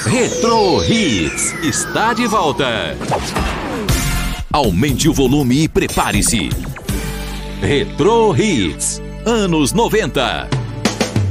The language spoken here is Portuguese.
Retro Hits está de volta. Aumente o volume e prepare-se. Retro Hits, anos 90.